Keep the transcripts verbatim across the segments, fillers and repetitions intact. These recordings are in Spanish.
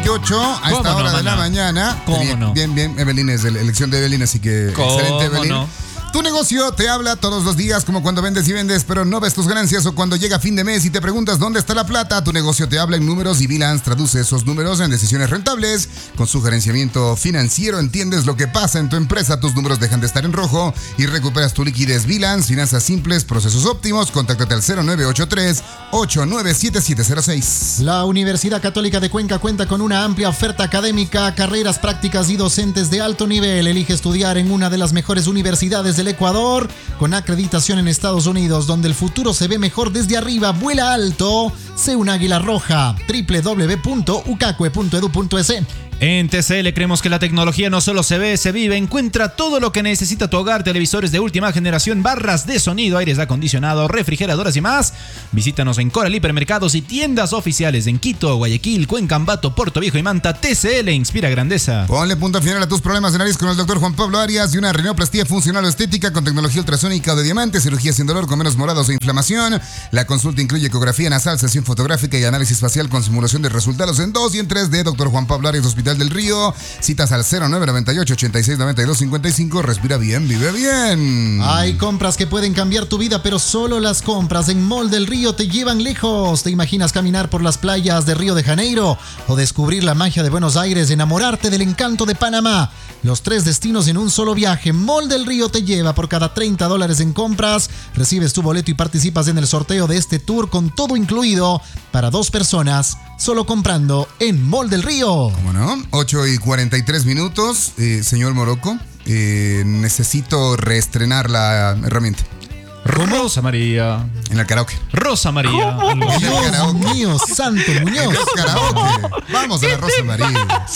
veintiocho a esta ¿Cómo hora no, de la maná? mañana. ¿Cómo Tenía- no? Bien, bien, Evelyn es de la elección de Evelyn, así que ¿Cómo excelente, Evelyn. no? Tu negocio te habla todos los días, como cuando vendes y vendes, pero no ves tus ganancias, o cuando llega fin de mes y te preguntas dónde está la plata. Tu negocio te habla en números y Bilance traduce esos números en decisiones rentables. Con su gerenciamiento financiero entiendes lo que pasa en tu empresa. Tus números dejan de estar en rojo y recuperas tu liquidez. Bilance, finanzas simples, procesos óptimos. Contáctate al cero nueve ocho tres, ocho nueve siete siete cero seis. La Universidad Católica de Cuenca cuenta con una amplia oferta académica, carreras prácticas y docentes de alto nivel. Elige estudiar en una de las mejores universidades del Ecuador, con acreditación en Estados Unidos, donde el futuro se ve mejor desde arriba. Vuela alto, sé un águila roja. doble u doble u doble u punto ucacue punto edu punto es. En T C L creemos que la tecnología no solo se ve, se vive. Encuentra todo lo que necesita tu hogar: televisores de última generación, barras de sonido, aires acondicionados, refrigeradoras y más. Visítanos en Coral Hipermercados y tiendas oficiales en Quito, Guayaquil, Cuenca, Ambato, Puerto Viejo y Manta. T C L inspira grandeza. Ponle punto final a tus problemas de nariz con el doctor Juan Pablo Arias y una rinoplastia funcional o estética con tecnología ultrasónica o de diamante, cirugía sin dolor con menos morados e inflamación. La consulta incluye ecografía nasal, sesión fotográfica y análisis facial con simulación de resultados en dos y en tres D. Doctor Juan Pablo Arias, Hospital del Río. Citas al cero nueve noventa y ocho, ochenta y seis, noventa y dos, cincuenta y cinco. Respira bien, vive bien. Hay compras que pueden cambiar tu vida, pero solo las compras en Mall del Río te llevan lejos. ¿Te imaginas caminar por las playas de Río de Janeiro o descubrir la magia de Buenos Aires, enamorarte del encanto de Panamá? Los tres destinos en un solo viaje. Mall del Río te lleva. Por cada treinta dólares en compras, recibes tu boleto y participas en el sorteo de este tour con todo incluido para dos personas, solo comprando en Mall del Río. ¿Cómo no? ocho y cuarenta y tres minutos. Eh, señor Morocco, eh, necesito reestrenar la herramienta Rosa María. en el karaoke. Rosa María. En el Dios karaoke. mío, santo En Muñoz. el karaoke. Vamos a la Rosa María.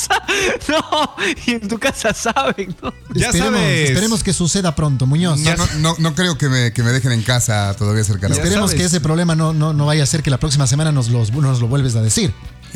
No, y en tu casa saben, ¿no? Ya esperemos, sabes. esperemos que suceda pronto, Muñoz. No, no, no, no creo que me, que me dejen en casa todavía hacer karaoke. Esperemos sabes. que ese problema no, no, no vaya a ser que la próxima semana nos, los, nos lo vuelves a decir.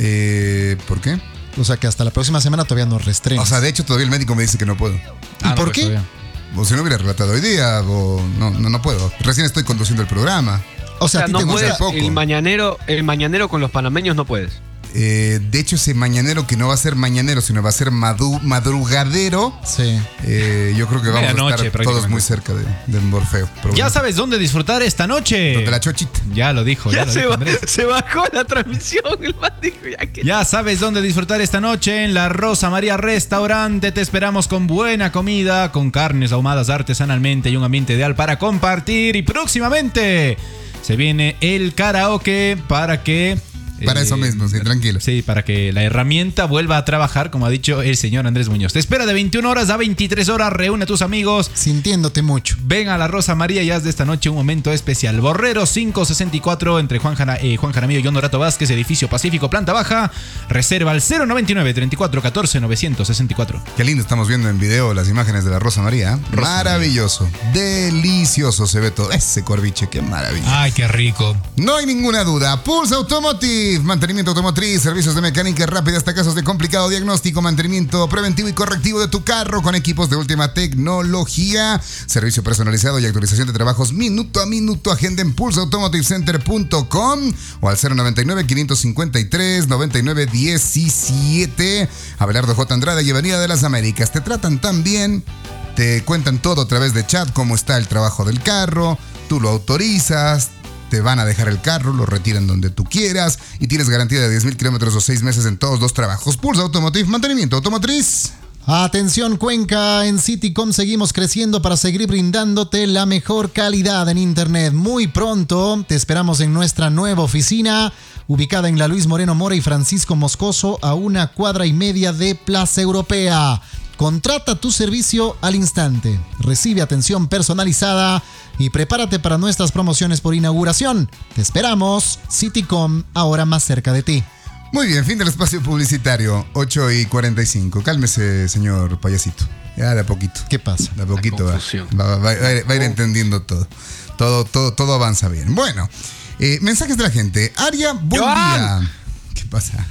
Eh, ¿Por qué? O sea, que hasta la próxima semana todavía nos restrenas. O sea, de hecho, todavía el médico me dice que no puedo. ¿Y por pues, qué? todavía. O si no hubiera relatado hoy día, o no, no, no puedo. Recién estoy conduciendo el programa. O O sea, sea, a ti no te gusta. puedes, poco. el mañanero, el mañanero con los panameños no puedes. Eh, de hecho, ese mañanero que no va a ser mañanero, sino va a ser madu- madrugadero, Sí. eh, yo creo que vamos Medianoche, a estar todos prácticamente. muy cerca de, de Morfeo. Pero Ya bueno. sabes dónde disfrutar esta noche. Donde la chochita. Ya lo dijo, ya, Ya lo se, dijo ba- Andrés. se bajó la transmisión, el man dijo, ya que... Ya sabes dónde disfrutar esta noche en la Rosa María Restaurante. Te esperamos con buena comida, con carnes ahumadas artesanalmente y un ambiente ideal para compartir. Y próximamente se viene el karaoke para que... Para eso mismo, sí, tranquilo. Sí, para que la herramienta vuelva a trabajar, como ha dicho el señor Andrés Muñoz. Te espera de veintiuna horas a veintitrés horas. Reúne a tus amigos. Sintiéndote mucho. Ven a la Rosa María y haz de esta noche un momento especial. Borrero quinientos sesenta y cuatro entre Juan, Jara, eh, Juan Jaramillo y John Dorato Vázquez, edificio Pacífico, planta baja. Reserva al cero noventa y nueve, treinta y cuatro, catorce, novecientos sesenta y cuatro. Qué lindo estamos viendo en video las imágenes de la Rosa María. ¿eh? Rosa Maravilloso. Delicioso se ve todo. Ese corviche, qué maravilla. Ay, qué rico. No hay ninguna duda. Pulse Automotive. Mantenimiento automotriz, servicios de mecánica rápida hasta casos de complicado diagnóstico, mantenimiento preventivo y correctivo de tu carro con equipos de última tecnología, servicio personalizado y actualización de trabajos minuto a minuto. Agenda en pulse automotive center punto com o al cero noventa y nueve, quinientos cincuenta y tres, noventa y nueve diecisiete. Abelardo J. Andrade y Avenida de las Américas. Te tratan tan bien, te cuentan todo a través de chat, cómo está el trabajo del carro, tú lo autorizas, te van a dejar el carro, lo retiran donde tú quieras y tienes garantía de diez mil kilómetros o seis meses en todos los trabajos. Pulse Automotive, mantenimiento automotriz. Atención Cuenca, en Citycom seguimos creciendo para seguir brindándote la mejor calidad en internet. Muy pronto te esperamos en nuestra nueva oficina, ubicada en la Luis Moreno Mora y Francisco Moscoso, a una cuadra y media de Plaza Europea. Contrata tu servicio al instante, recibe atención personalizada y prepárate para nuestras promociones por inauguración. Te esperamos, Citycom, ahora más cerca de ti. Muy bien, fin del espacio publicitario, ocho y cuarenta y cinco. Cálmese, señor payasito. Ya de a poquito. ¿Qué pasa? De a poquito va, confusión. va, va- va a ir- va a ir entendiendo todo. Todo, todo, todo avanza bien. Bueno, eh, mensajes de la gente. Aria, buen ¡Joan! día. ¿Qué pasa?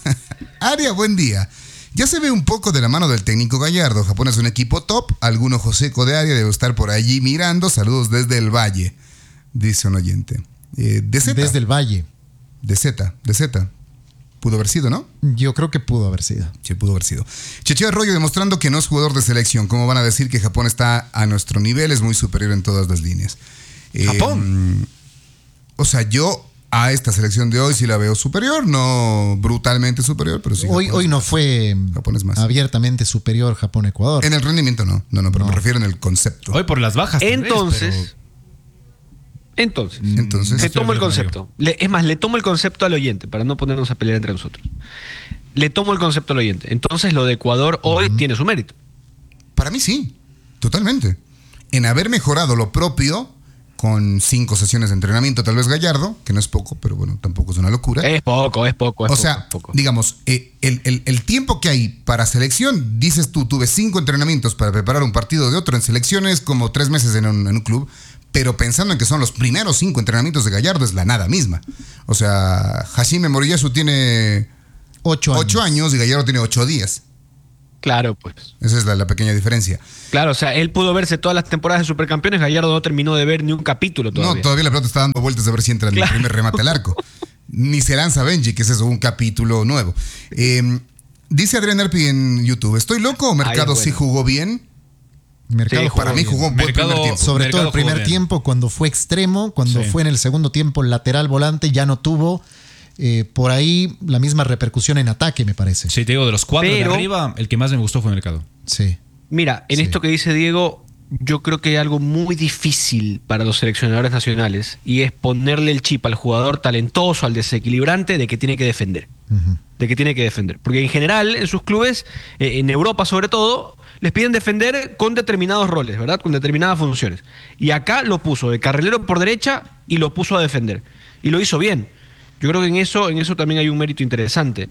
Aria, buen día. Ya se ve un poco de la mano del técnico Gallardo. Japón es un equipo top. Algún ojo seco de Aria debe estar por allí mirando. Saludos desde el Valle, dice un oyente. Eh, de Z. Desde el Valle. De Z, de Z. Pudo haber sido, ¿no? Yo creo que pudo haber sido. Sí, pudo haber sido. Cheche Arroyo demostrando que no es jugador de selección. ¿Cómo van a decir que Japón está a nuestro nivel? Es muy superior en todas las líneas. ¿Japón? Eh, o sea, yo a esta selección de hoy sí la veo superior, no brutalmente superior, pero sí. Hoy, Japón hoy es no más. fue Japón es más. abiertamente superior Japón-Ecuador. En el rendimiento no, no, no, pero No. me refiero en el concepto. Hoy por las bajas. tal vez, Entonces, entonces, Entonces, le Estoy tomo el de acuerdo concepto. Le- es más, le tomo el concepto al oyente para no ponernos a pelear entre nosotros. Le tomo el concepto al oyente. Entonces, lo de Ecuador hoy tiene su mérito. Para mí sí, totalmente. En haber mejorado lo propio con cinco sesiones de entrenamiento, tal vez Gallardo, que no es poco, pero bueno, tampoco es una locura. Es poco, es poco, es o poco, sea, es poco. digamos, eh, el, el- el tiempo que hay para selección, dices tú, tuve cinco entrenamientos para preparar un partido de otro en selecciones, como tres meses en un, en un club, pero pensando en que son los primeros cinco entrenamientos de Gallardo, es la nada misma. O sea, Hashime Moriyasu tiene Ocho años. ocho años y Gallardo tiene ocho días. Claro, pues. Esa es la, la pequeña diferencia. Claro, o sea, él pudo verse todas las temporadas de Supercampeones, Gallardo no terminó de ver ni un capítulo todavía. No, todavía la pelota está dando vueltas a ver si entra en Claro. el primer remate al arco. Ni se lanza Benji, que es eso, un capítulo nuevo. Eh, dice Adrián Erpi en YouTube, ¿estoy loco o Mercado Ahí es sí bueno. jugó bien? Mercado Sí, jugó Para mí bien. jugó un buen Mercado- primer tiempo. Sobre Mercado todo el primer jugó bien. tiempo, cuando fue extremo, cuando Sí. fue en el segundo tiempo lateral volante, ya no tuvo eh, por ahí la misma repercusión en ataque, me parece. Sí, te digo, de los cuatro Pero- de arriba, el que más me gustó fue Mercado. Sí. Mira, en Sí. esto que dice Diego, yo creo que hay algo muy difícil para los seleccionadores nacionales y es ponerle el chip al jugador talentoso, al desequilibrante, de que tiene que defender. Ujú. De que tiene que defender. Porque en general, en sus clubes, eh, en Europa sobre todo, les piden defender con determinados roles, ¿verdad? Con determinadas funciones. Y acá lo puso de carrilero por derecha y lo puso a defender. Y lo hizo bien. Yo creo que en eso, en eso también hay un mérito interesante.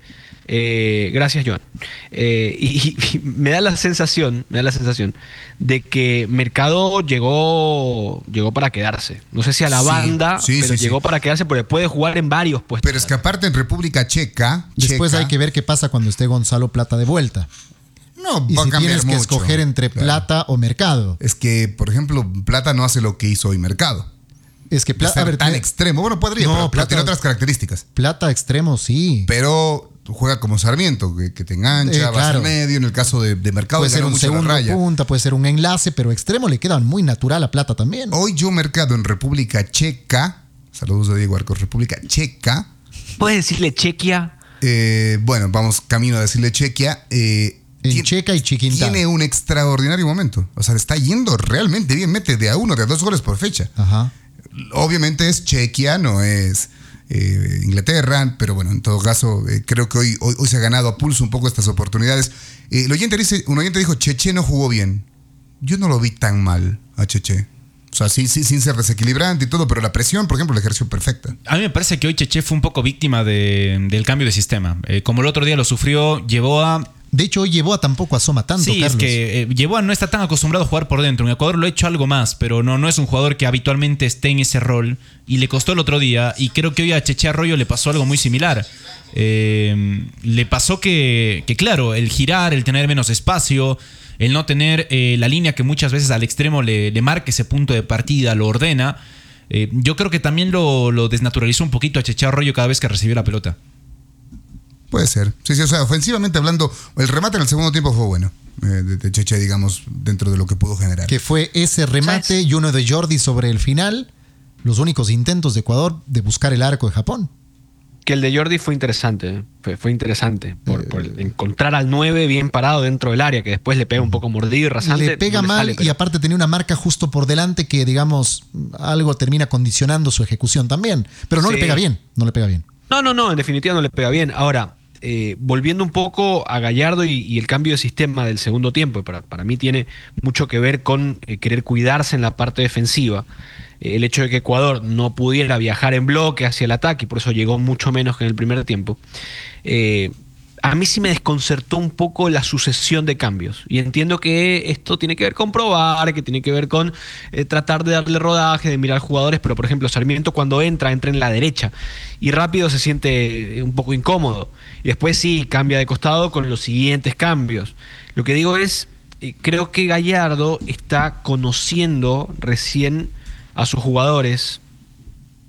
Eh, gracias, Joan. Eh, y, y me da la sensación, me da la sensación de que Mercado llegó, llegó para quedarse. No sé si a la Sí, banda, sí, pero sí, llegó sí. para quedarse porque puede jugar en varios puestos. Pero es que aparte en República Checa... Después Checa, hay que ver qué pasa cuando esté Gonzalo Plata de vuelta. No, Y va a si cambiar tienes que mucho. escoger entre Claro. Plata o Mercado. Es que, por ejemplo, Plata no hace lo que hizo hoy Mercado. Es que De Plata, ser a ver, tan tiene- extremo. Bueno, podría, No, pero, pero Plata- tiene otras características. Plata extremo, sí. Pero juega como Sarmiento, que, que te engancha, Eh, vas claro. al medio. En el caso de, de Mercado, Puede le ser ganó un mucho la segundo raya. punta, puede ser un enlace, pero extremo le queda muy natural a Plata también. Hoy yo Mercado en República Checa, saludos de Diego Arcos, República Checa, ¿Puedes decirle Chequia? eh, bueno, vamos camino a decirle Chequia, eh, En tien- Checa y Chiquintá. tiene un extraordinario momento. O sea, le está yendo realmente bien, mete de a uno, de a dos goles por fecha. Ajá. Obviamente es Chequia, no es eh, Inglaterra, pero bueno, en todo caso, eh, creo que hoy, hoy, hoy se ha ganado a pulso un poco estas oportunidades. Eh, el oyente dice, un oyente dijo, Cheche no jugó bien. Yo no lo vi tan mal a Cheche. O sea, sí, sí, sin ser desequilibrante y todo, pero la presión, por ejemplo, la ejerció perfecta. A mí me parece que hoy Cheche fue un poco víctima de- del cambio de sistema. Eh, como el otro día lo sufrió, llevó a... De hecho, hoy llevó a tampoco asoma tanto, Sí, Carlos. es que eh, llevó a no está tan acostumbrado a jugar por dentro. En Ecuador lo ha hecho algo más, pero no, no es un jugador que habitualmente esté en ese rol. Y le costó el otro día. Y creo que hoy a Cheche Arroyo le pasó algo muy similar. Eh, le pasó que, que, claro, el girar, el tener menos espacio, el no tener eh, la línea que muchas veces al extremo le, le marque ese punto de partida, lo ordena. Eh, yo creo que también lo, lo desnaturalizó un poquito a Cheche Arroyo cada vez que recibió la pelota. Puede ser. Sí, sí, o sea, ofensivamente hablando, el remate en el segundo tiempo fue bueno. eh, de, de Cheche, digamos, dentro de lo que pudo generar. Que fue ese remate ¿Sabes? y uno de Jordi sobre el final. Los únicos intentos de Ecuador de buscar el arco de Japón. Que el de Jordi fue interesante, ¿eh? fue, fue interesante, por, por encontrar al nueve bien parado dentro del área, que después le pega un poco mordido y rasante. Le pega no mal sale, y pero- aparte tenía una marca justo por delante que, digamos, algo termina condicionando su ejecución también. Pero no Sí. le pega bien, no le pega bien. No, no, no, en definitiva no le pega bien. Ahora, eh, volviendo un poco a Gallardo y, y el cambio de sistema del segundo tiempo, para, para mí tiene mucho que ver con eh, querer cuidarse en la parte defensiva. Eh, el hecho de que Ecuador no pudiera viajar en bloque hacia el ataque y por eso llegó mucho menos que en el primer tiempo. Eh, a mí sí me desconcertó un poco la sucesión de cambios. Y entiendo que esto tiene que ver con probar, que tiene que ver con eh, tratar de darle rodaje, de mirar jugadores, pero por ejemplo, Sarmiento cuando entra, entra en la derecha y rápido se siente eh, un poco incómodo. Y después sí, cambia de costado con los siguientes cambios. Lo que digo es, eh, creo que Gallardo está conociendo recién a sus jugadores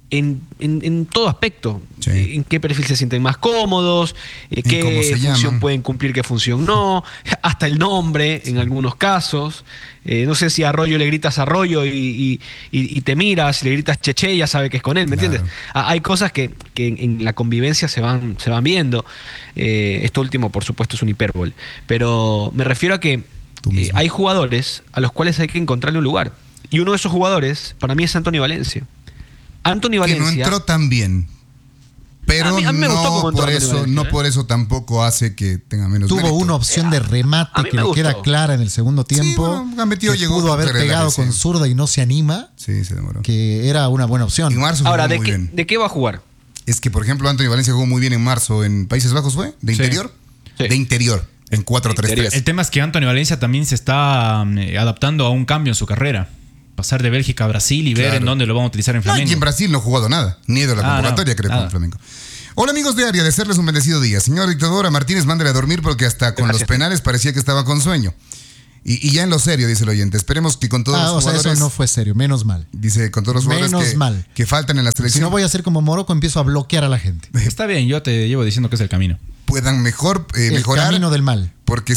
en, en, en todo aspecto. Sí. En qué perfil se sienten más cómodos, eh, qué cómo se función llaman. pueden cumplir, qué función no, hasta el nombre en algunos casos. Eh, no sé si a Arroyo le gritas Arroyo y, y, y, y te miras, si le gritas Cheche, ya sabe que es con él, ¿me Claro. entiendes? Ah, hay cosas que, que en, en la convivencia se van, se van viendo. Eh, esto último, por supuesto, es un hipérbole. Pero me refiero a que Tú eh, mismo. hay jugadores a los cuales hay que encontrarle un lugar. Y uno de esos jugadores, para mí, es Anthony Valencia. Anthony Que Valencia. no entró tan bien. Pero A mí- a mí me gustó no cómo entró por Anthony eso, Valencia, no ¿eh? por eso tampoco hace que tenga menos Tuvo mérito. una opción de a remate mí que me le gustó. queda clara en el segundo tiempo. bueno, ha metido, que llegó pudo a haber hacer el pegado A B C. con zurda y no se anima, Sí, se demoró. que era una buena opción. En marzo Ahora, jugó ¿de muy qué, bien. ¿de qué va a jugar? Es que, por ejemplo, Anthony Valencia jugó muy bien en marzo en Países Bajos, ¿fue? ¿De Sí. interior? Sí. De interior, en cuatro tres tres. El tema es que Anthony Valencia también se está eh, adaptando a un cambio en su carrera. Pasar de Bélgica a Brasil y ver Claro. en dónde lo van a utilizar en No, Flamengo. y en Brasil no ha jugado nada, ni de la Ah, convocatoria, no, creo, nada. con Flamengo. Hola amigos de Área, desearles un bendecido día. Señor dictadora Martínez, mándale a dormir porque hasta con Gracias. los penales parecía que estaba con sueño. Y, y ya en lo serio, dice el oyente, esperemos que con todos Ah, los o sea, jugadores... eso no fue serio, menos mal. Dice, con todos los jugadores Menos que, mal. que faltan en la Si selección no voy a ser como Morocco, empiezo a bloquear a la gente. Está bien, yo te llevo diciendo que es el camino. puedan mejor eh, El mejorar. camino del mal. Porque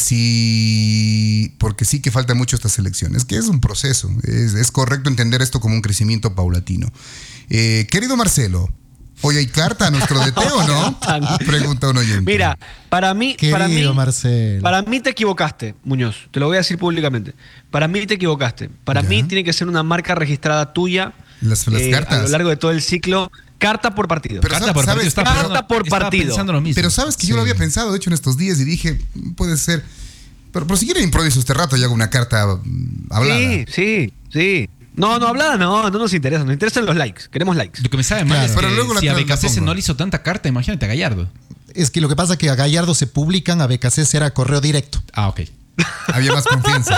sí, porque sí que falta mucho esta selección. Es que es un proceso. Es, es correcto entender esto como un crecimiento paulatino. Eh, querido Marcelo, ¿hoy hay carta a nuestro D T o no? Pregunta un oyente. Mira, para mí, para mí, Querido Marcelo. para mí te equivocaste, Muñoz. Te lo voy a decir públicamente. Para mí te equivocaste. Para Ya. mí tiene que ser una marca registrada tuya Las- las eh, cartas. a lo largo de todo el ciclo. Carta por partido. Pero Carta sab- por ¿sabes partido. qué? Estaba Carta pensando- por estaba partido. pensando lo mismo. Pero sabes que yo lo Sí. había pensado, de hecho, en estos días y dije, puede ser. Pero, pero si quieren improviso este rato y hago una carta mm, hablada. Sí, sí, sí. No, no, hablada no, no nos interesa. Nos interesan los likes. Queremos likes. Lo que me sabe mal Claro. es Pero que luego la si a tra- la Becasese pongo. no le hizo tanta carta, imagínate a Gallardo. Es que lo que pasa es que a Gallardo se publican, a B K C era correo directo. Ah, ok. Había más confianza.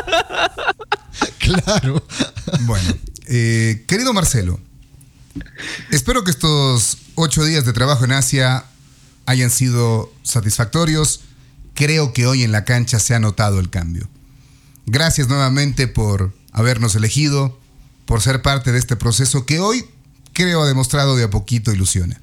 Claro. Bueno, eh, querido Marcelo, espero que estos ocho días de trabajo en Asia hayan sido satisfactorios. Creo que hoy en la cancha se ha notado el cambio. Gracias nuevamente por habernos elegido, por ser parte de este proceso que hoy creo ha demostrado de a poquito ilusiona.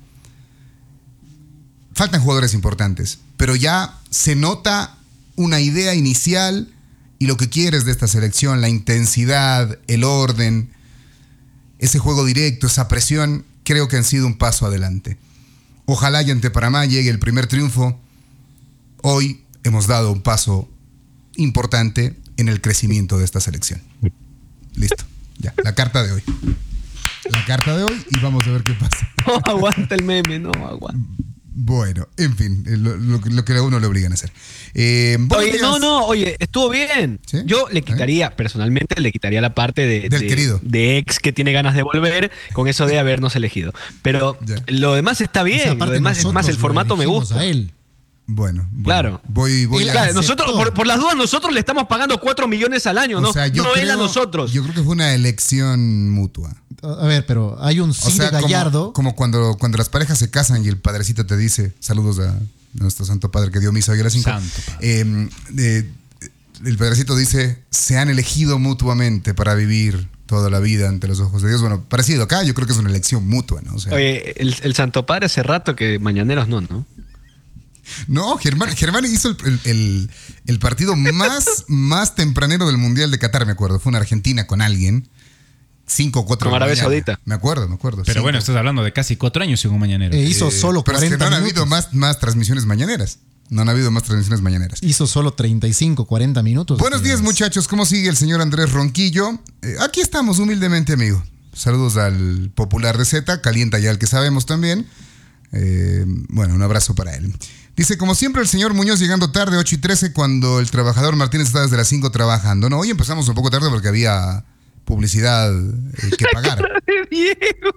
Faltan jugadores importantes, pero ya se nota una idea inicial y lo que quieres de esta selección, la intensidad, el orden, ese juego directo, esa presión, creo que han sido un paso adelante. Ojalá y ante Panamá llegue el primer triunfo. Hoy hemos dado un paso importante en el crecimiento de esta selección. Listo, ya, la carta de hoy. La carta de hoy y vamos a ver qué pasa. No aguanta el meme, no aguanta. Bueno, en fin, lo, lo- lo que a uno le obligan a hacer. Eh, buenos Oye, días. no, no, oye, estuvo bien. ¿Sí? Yo le quitaría, personalmente, le quitaría la parte de, Del de- querido. de ex que tiene ganas de volver con eso de habernos elegido. Pero Ya. lo demás está bien. Esa Lo parte demás es más, nosotros el lo formato me elegimos gusta. a él. Bueno, bueno, Claro. Voy, voy Él a... Claro, aceptó. nosotros, por, por las dudas, nosotros le estamos pagando cuatro millones al año, ¿no? O sea, yo no él a creo- nosotros. Yo creo que fue una elección mutua. A ver, pero hay un O sí sea, de Gallardo. como, como cuando, cuando las parejas se casan y el padrecito te dice, saludos a nuestro santo padre que dio misa hoy a las cinco. Santo padre. Eh, eh, el padrecito dice, se han elegido mutuamente para vivir toda la vida ante los ojos de Dios. Bueno, parecido acá, yo creo que es una elección mutua, ¿no? O sea, Oye, el, el Santo Padre hace rato que mañaneros no, ¿no? no, Germán, Germán hizo el, el- el- el partido más, más tempranero del Mundial de Qatar, me acuerdo. Fue una Argentina con alguien. Cinco o cuatro Con de la Arabia mañana. Saudita. Me acuerdo, me acuerdo. Pero cinco. bueno, estás hablando de casi cuatro años según Mañanero. eh, hizo Eh, solo pero es que cuarenta no han minutos. habido más, más transmisiones mañaneras. No han habido más transmisiones mañaneras. Hizo solo treinta y cinco, cuarenta minutos. Buenos días, muchachos. ¿Cómo sigue el señor Andrés Ronquillo? Eh, aquí estamos, humildemente, amigo. Saludos al popular de Z, calienta ya el que sabemos también. Eh, bueno, un abrazo para él. Dice, como siempre, el señor Muñoz llegando tarde, ocho y trece, cuando el trabajador Martínez está desde las cinco trabajando. No, hoy empezamos un poco tarde porque había publicidad eh, que pagar. Diego.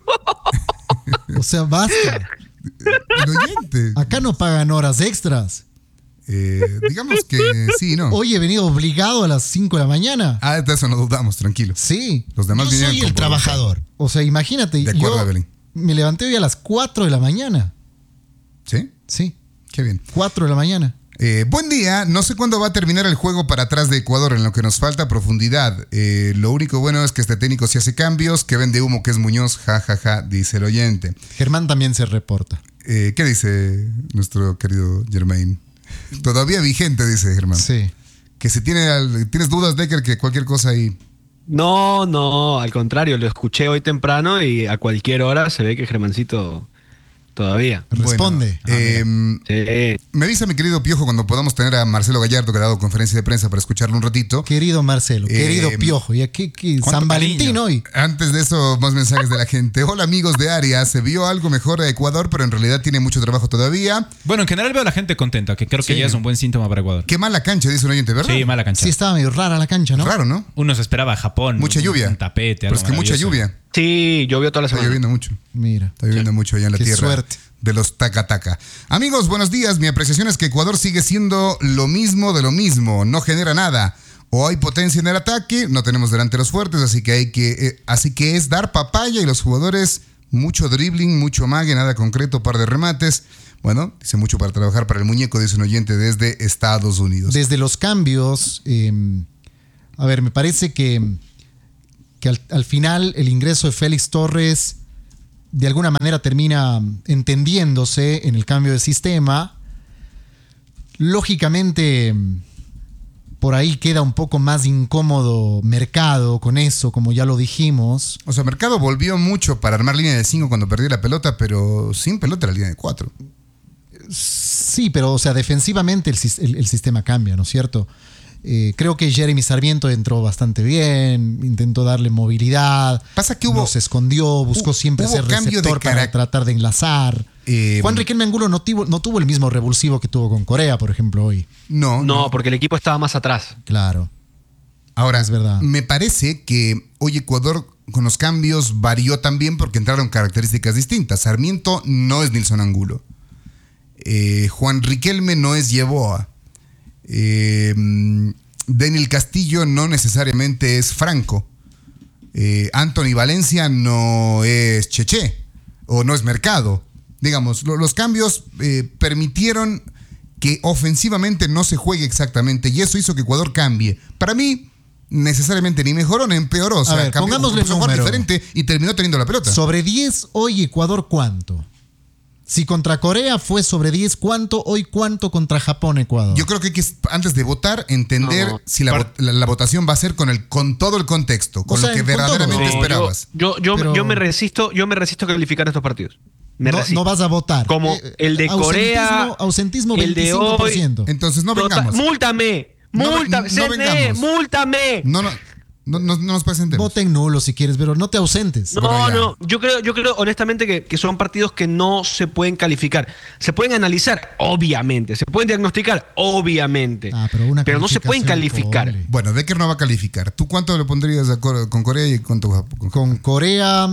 O sea, basta. El oyente. Acá no pagan horas extras. Eh, digamos que sí, ¿no? Hoy he venido obligado a las cinco de la mañana. Ah, de eso no dudamos, tranquilo. Sí. Los demás Yo vinieron soy con el voluntad. trabajador. O sea, imagínate. De acuerdo, yo Evelyn. me levanté hoy a las cuatro de la mañana. ¿Sí? Sí, Qué bien. cuatro de la mañana. Eh, buen día, no sé cuándo va a terminar el juego para atrás de Ecuador, en lo que nos falta profundidad. Eh, lo único bueno es que este técnico sí hace cambios, que vende humo, que es Muñoz, ja, ja, ja, dice el oyente. Germán también se reporta. Eh, ¿Qué dice nuestro querido Germain? Todavía vigente, dice Germán. Sí. Que si tiene, tienes dudas, Decker, que cualquier cosa ahí... No, no, al contrario, lo escuché hoy temprano y a cualquier hora se ve que Germancito todavía. Responde. Bueno, Ah, eh, Sí. me avisa mi querido Piojo cuando podamos tener a Marcelo Gallardo, que ha dado conferencia de prensa para escucharlo un ratito. Querido Marcelo, Eh, querido Piojo, y aquí, aquí ¿cuánto San Valentín cariño? hoy. Antes de eso, más mensajes de la gente. Hola amigos de Arias, se vio algo mejor a Ecuador, pero en realidad tiene mucho trabajo todavía. Bueno, en general veo a la gente contenta, que creo que Sí. ya es un buen síntoma para Ecuador. Qué mala cancha, dice un oyente, ¿verdad? Sí, mala cancha. Sí, estaba medio rara la cancha, ¿no? Raro, ¿no? Uno se esperaba a Japón. Mucha un- lluvia. Un tapete, Pero algo es que mucha maravilloso. lluvia. Sí, llovió toda la Está semana. lloviendo mucho. Mira. Está lloviendo mucho allá en la Qué tierra suerte. de los taca-taca. Amigos, buenos días. Mi apreciación es que Ecuador sigue siendo lo mismo de lo mismo. No genera nada. O hay potencia en el ataque, no tenemos delanteros fuertes, así que hay que, eh, así que es dar papaya y los jugadores mucho dribbling, mucho mague, nada concreto, par de remates. Bueno, dice mucho para trabajar para el muñeco, dice un oyente desde Estados Unidos. Desde los cambios, eh, a ver, me parece que, que al, al final el ingreso de Félix Torres de alguna manera termina entendiéndose en el cambio de sistema. Lógicamente, por ahí queda un poco más incómodo Mercado con eso, como ya lo dijimos. O sea, Mercado volvió mucho para armar línea de cinco cuando perdió la pelota, pero sin pelota era línea de cuatro. Sí, pero o sea, defensivamente el, sis- el- el sistema cambia, ¿no es cierto? Eh, creo que Jeremy Sarmiento entró bastante bien, intentó darle movilidad, Pasa que hubo- no se escondió, buscó hu- siempre hubo ser cambio de receptor para carac- tratar de enlazar. Eh, Juan Riquelme Angulo no tuvo, no tuvo el mismo revulsivo que tuvo con Corea, por ejemplo, hoy. No, No, porque el equipo estaba más atrás. Claro. Ahora, Es verdad. me parece que hoy Ecuador con los cambios varió también porque entraron características distintas. Sarmiento no es Nilson Angulo. Eh, Juan Riquelme no es Yeboah. Eh, Daniel Castillo no necesariamente es Franco. Eh, Anthony Valencia no es Cheche o no es Mercado. Digamos, lo- los cambios eh, permitieron que ofensivamente no se juegue exactamente y eso hizo que Ecuador cambie. Para mí, necesariamente ni mejoró ni empeoró. O sea, ver, cambió, pongámosle puso a jugar número. diferente y terminó teniendo la pelota. Sobre diez, hoy Ecuador, ¿cuánto? Si contra Corea fue sobre diez, ¿cuánto? Hoy, ¿cuánto contra Japón, Ecuador? Yo creo que hay que, antes de votar, entender No, si la, par- vo- la- la votación va a ser con el con todo el contexto, con sea, lo que con todo. verdaderamente No, yo, esperabas. yo, yo, Pero- yo me resisto, yo me resisto a calificar estos partidos. Me no, resisto. no vas a votar. Como Eh, el de ausentismo- Corea, Ausentismo el de veinticinco por ciento. Entonces no Tota- vengamos. múltame, No ve- múltame, no C N E, vengamos. múltame. No, no, no, no, no nos presentemos. Voten nulo si quieres, pero no te ausentes. No, Bueno, ya. no, yo creo, yo creo honestamente que, que son partidos que no se pueden calificar. Se pueden analizar, obviamente. Se pueden diagnosticar, obviamente. Ah, pero una no se pueden calificación, calificar. ponle. Bueno, Decker no va a calificar. ¿Tú cuánto le pondrías a Core- con Corea y cuánto con Japón? Con Corea.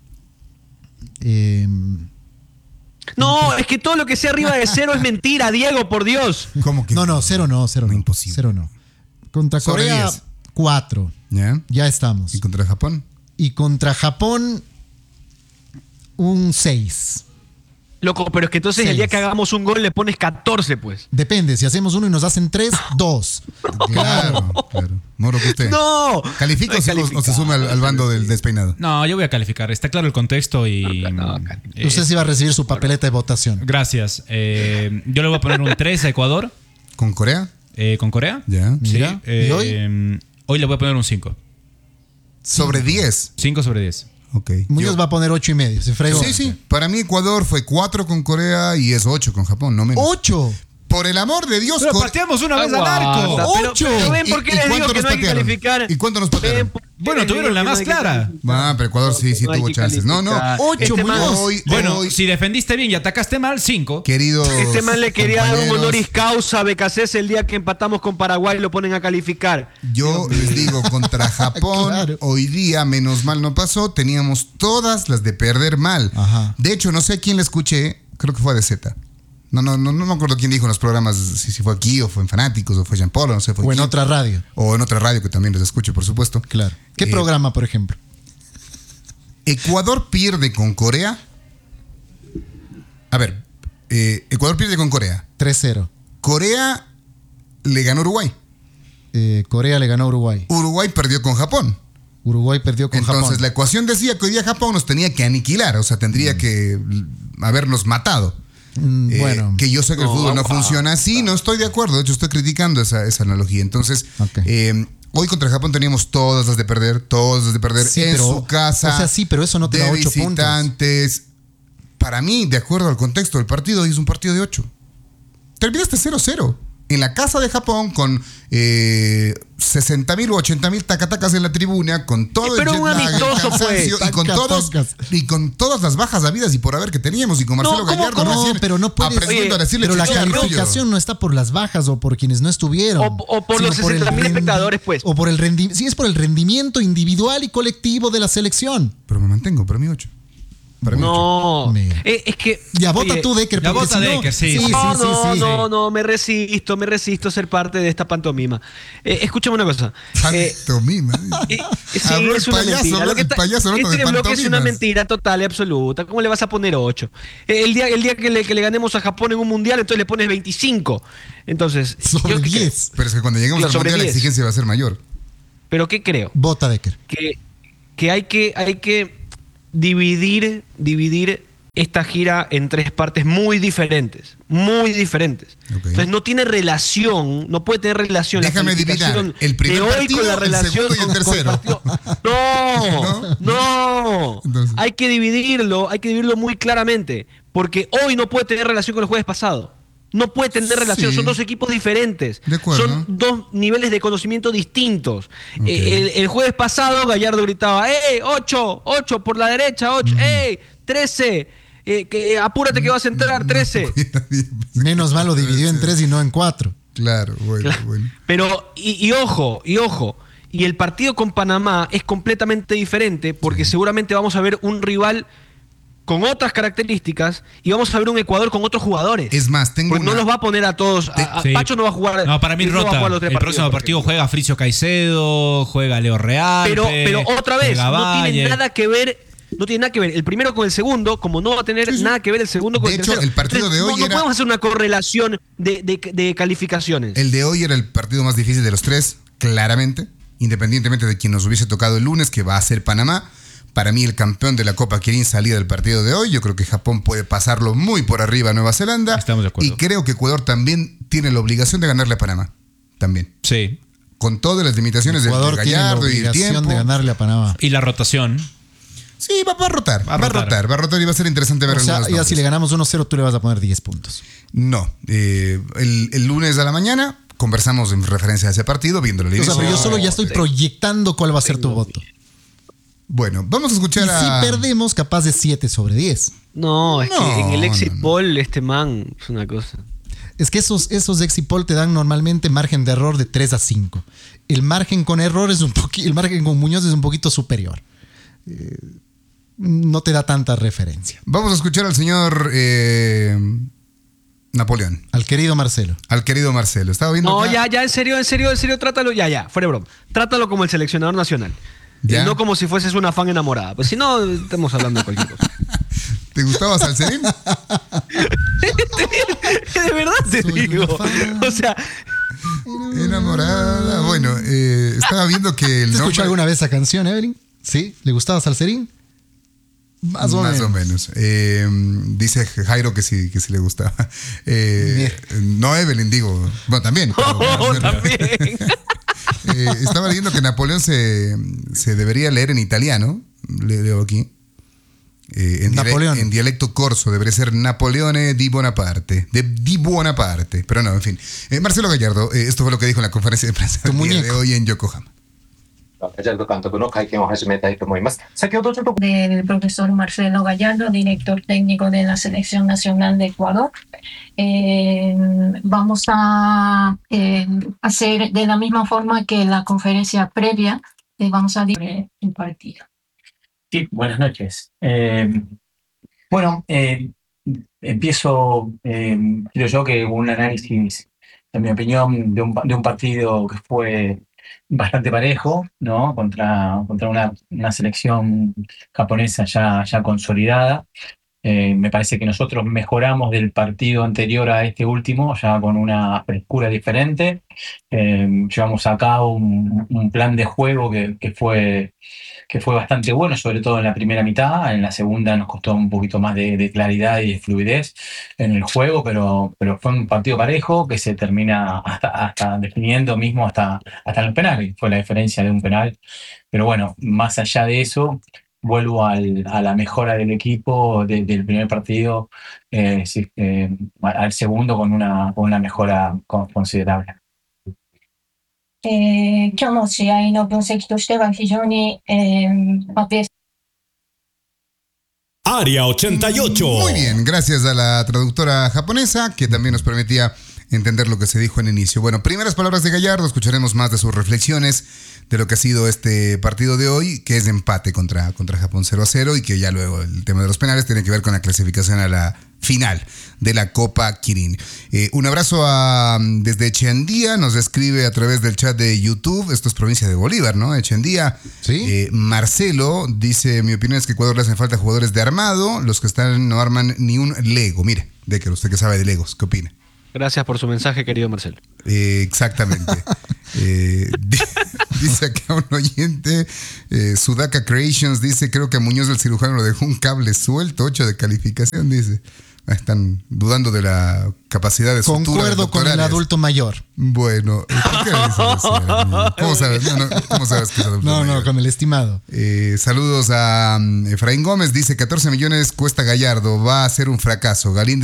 eh, No, es que todo lo que sea arriba de cero es mentira, Diego, por Dios. ¿Cómo que? no, no, cero no, cero no. Imposible. Cero no. Contra Sobre Corea, diez. cuatro. ¿Ya? Ya estamos. ¿Y contra Japón? Y contra Japón, un seis. Loco, pero es que entonces el Seis. día que hagamos un gol le pones catorce, pues. Depende, si hacemos uno y nos hacen tres, dos. Claro, claro. Moro que usted. ¡No! ¿Califica No o, se, califica. o se suma al, al bando del despeinado? No, yo voy a calificar. Está claro el contexto y. No, no, eh, Usted sí va a recibir su papeleta de votación. Gracias. Eh, yo le voy a poner un tres a Ecuador ¿Con Corea? eh, con Corea. Ya. Mira, Eh, ¿y hoy? hoy le voy a poner un cinco. Sobre diez. cinco sobre diez. Ok. Muñoz Yo- va a poner ocho y medio. Se fregó. Sí, sí. Para mí Ecuador fue cuatro con Corea y es ocho con Japón, no menos. ¡Ocho! Por el amor de Dios, Pero Core- pateamos una vez al Aguanta, arco. pero- ¡Ocho! pero ven ¿Y- por qué y les digo cuánto que nos no hay que patearon? calificar. ¿Y cuánto nos patearon? Ven por qué Bueno, les tuvieron digo la que no más hay que clara. calificar. Ah, pero Ecuador sí, sí No hay tuvo que chances. No, no. calificar. Ocho, Este Muñoz. man- Hoy, Bueno, hoy, si defendiste bien y atacaste mal, cinco. queridos Este man le quería dar un compañeros, honoris causa a Becasés el día que empatamos con Paraguay y lo ponen a calificar. Yo les digo, contra Japón, Claro. hoy día, menos mal no pasó, teníamos todas las de perder mal. Ajá. De hecho, no sé a quién le escuché, creo que fue a D Z. No, no, no, no me acuerdo quién dijo en los programas, si, si fue aquí o fue en Fanáticos o fue Jean Paul, no sé. Fue O en quién. otra radio. O en otra radio que también les escucho, por supuesto. Claro. ¿Qué Eh, programa, por ejemplo? Ecuador pierde con Corea. A ver, eh, Ecuador pierde con Corea. tres cero. Corea le ganó a Uruguay. Eh, Corea le ganó a Uruguay. Uruguay perdió con Japón. Uruguay perdió con Entonces, Japón. Entonces la ecuación decía que hoy día Japón nos tenía que aniquilar, o sea, tendría mm. que habernos matado. Mm, eh, bueno. Que yo sé que el no, fútbol no ah, funciona así, no estoy de acuerdo. De hecho, estoy criticando esa, esa analogía. Entonces, okay. eh, hoy contra Japón teníamos todas las de perder, todas las de perder sí, en pero, su casa. O sea, sí, pero eso no te da ocho puntos. Para mí, de acuerdo al contexto del partido, hoy es un partido de ocho. Terminaste cero cero. En la casa de Japón, con eh, sesenta mil o ochenta mil tacatacas en la tribuna, con todo pero el jet lag, el cansancio, pues, y, con todos, y con todas las bajas habidas y por haber que teníamos, y con Marcelo no, Gallardo ¿cómo? recién No, pero no puedes, aprendiendo oye, a decirle pero la chicharro. calificación no está por las bajas o por quienes no estuvieron. O, o por los sesenta mil espectadores, pues. O por el rendimiento, sí, es por el rendimiento individual y colectivo de la selección. Pero me mantengo, para mí ocho. Para mí no, eh, es que... Ya vota tú, Decker. Ya vota si Decker, no, sí. sí, sí, no, sí, no, sí, no, sí. no, me resisto, me resisto a ser parte de esta pantomima. Eh, escúchame una cosa. Pantomima. Eh, sí, es una payaso, mentira. Lo que está, payaso este bloque es una mentira total y absoluta. ¿Cómo le vas a poner ocho? Eh, el día, el día que, le, que le ganemos a Japón en un mundial, entonces le pones veinticinco. Entonces, sobre diez. Pero es que cuando lleguemos claro, al mundial diez. la exigencia va a ser mayor. ¿Pero qué creo? Vota, Decker. Que, que hay que hay que dividir, dividir esta gira en tres partes muy diferentes, muy diferentes. Okay. Entonces no tiene relación, no puede tener relación. Déjame adivinar, el primer de hoy partido, con la el relación segundo y el tercero. No, no, no. Entonces. Hay que dividirlo, hay que dividirlo muy claramente, porque hoy no puede tener relación con el jueves pasado. No puede tener relación, sí. Son dos equipos diferentes. De acuerdo. Son dos niveles de conocimiento distintos. Okay. Eh, el, el jueves pasado Gallardo gritaba, ¡eh, ocho, ocho por la derecha, ocho, mm. ¡eh, trece! Eh, que, eh, apúrate que vas a entrar, trece. Menos mal lo dividió en tres y no en cuatro. Claro, bueno, claro. bueno. Pero, y, y ojo, y ojo, y el partido con Panamá es completamente diferente porque sí. seguramente vamos a ver un rival con otras características y vamos a ver un Ecuador con otros jugadores. Es más, tengo porque una... no los va a poner a todos. A, a sí. Pacho no va a jugar. No, para mí rota. No el partidos, próximo partido juega Fricio Caicedo, juega Leo Real. Pero, pero otra vez, no tiene nada que ver. No tiene nada que ver el primero con el segundo, como no va a tener sí, sí. nada que ver el segundo con de el hecho, tercero. El partido Entonces, de hoy no, no era... podemos hacer una correlación de, de, de calificaciones. El de hoy era el partido más difícil de los tres, claramente, independientemente de quien nos hubiese tocado el lunes, que va a ser Panamá. Para mí el campeón de la Copa Kirin salía del partido de hoy. Yo creo que Japón puede pasarlo muy por arriba a Nueva Zelanda. Estamos de acuerdo. Y creo que Ecuador también tiene la obligación de ganarle a Panamá. También. Sí. Con todas las limitaciones del de Gallardo y el tiempo. De ganarle a Panamá. Y la rotación. Sí, va, va a rotar, va a rotar, va a rotar, va a rotar y va a ser interesante ver o sea, algunos ya si le ganamos uno cero, tú le vas a poner diez puntos. No, eh, el, el lunes a la mañana conversamos en referencia a ese partido, viéndolo al inicio. O sea, pero yo solo ya estoy proyectando cuál va a ser tu voto. Bueno, vamos a escuchar y a... si perdemos, capaz de siete sobre diez. No, es no, que en el exit no, no. poll este man es una cosa. Es que esos, esos exit poll te dan normalmente margen de error de tres a cinco. El margen con error es un poquito, el margen con Muñoz es un poquito superior. Eh, no te da tanta referencia. Vamos a escuchar al señor eh, Napoleón. Al querido Marcelo. Al querido Marcelo. Estaba viendo. No, acá. ya, ya, en serio, en serio, en serio, trátalo, ya, ya, fuera de broma. Trátalo como el seleccionador nacional. ¿Ya? Y no como si fueses una fan enamorada. Pues si no, estamos hablando de cualquier cosa. ¿Te gustaba Salcerín? De verdad te Soy digo. O sea. Enamorada. Bueno, eh, estaba viendo que el ¿Te nombre... escuchó alguna vez esa canción, Evelyn? ¿Sí? ¿Le gustaba Salcerín? Más o Más menos. o menos. Eh, dice Jairo que sí, que sí le gustaba. Eh, no Evelyn, digo. Bueno, también. Pero, oh, bueno, también. Eh, estaba leyendo que Napoleón se, se debería leer en italiano. Le leo aquí. Eh, en, Napoleón. Dialecto, en dialecto corso debería ser Napoleone di Bonaparte. De, di Buonaparte. Pero no, en fin. Eh, Marcelo Gallardo, eh, esto fue lo que dijo en la conferencia de prensa el día de hoy en Yokohama. Del profesor Marcelo Gallardo, director técnico de la Selección Nacional de Ecuador. Eh, vamos a eh, hacer de la misma forma que la conferencia previa, eh, vamos a dividir el partido. Sí, buenas noches. Eh, bueno, eh, empiezo, eh, creo yo que un análisis, en mi opinión, de un, de un partido que fue bastante parejo, ¿no? Contra, contra una, una selección japonesa ya, ya consolidada. Eh, me parece que nosotros mejoramos del partido anterior a este último, ya con una frescura diferente. Eh, llevamos a cabo un, un plan de juego que, que fue, que fue bastante bueno, sobre todo en la primera mitad. En la segunda nos costó un poquito más de, de claridad y de fluidez en el juego, pero, pero fue un partido parejo que se termina hasta, hasta definiendo mismo hasta, hasta en los penales. Fue la diferencia de un penal. Pero bueno, más allá de eso, vuelvo al, a la mejora del equipo de, del primer partido, eh, sí, eh, al segundo con una, con una mejora considerable. えー今日の試合の分析としては非常に、えーまあ、ベース Área ochenta y ocho. Muy bien, gracias a la traductora japonesa que también nos permitía entender lo que se dijo en inicio. Bueno, primeras palabras de Gallardo, escucharemos más de sus reflexiones de lo que ha sido este partido de hoy, que es de empate contra, contra Japón cero a cero y que ya luego el tema de los penales tiene que ver con la clasificación a la final de la Copa Kirin. Eh, un abrazo a, desde Echendía, nos escribe a través del chat de YouTube, esto es provincia de Bolívar, ¿no? Echendía. Sí. Eh, Marcelo dice, mi opinión es que a Ecuador le hacen falta jugadores de armado, los que están no arman ni un Lego. Mire, Decker, usted que sabe de Legos, ¿qué opina? Gracias por su mensaje, querido Marcelo. Eh, exactamente. eh, dice acá un oyente, eh, Sudaka Creations dice, creo que a Muñoz el cirujano lo dejó un cable suelto, ocho de calificación, dice. Están dudando de la capacidad de sutura. Concuerdo con el adulto mayor. Bueno, ¿por qué le dices eso? ¿Cómo sabes? No, no, ¿cómo sabes que es adulto No, mayor? no, con el estimado. Eh, saludos a um, Efraín Gómez, dice catorce millones cuesta Gallardo, va a ser un fracaso. Galíndez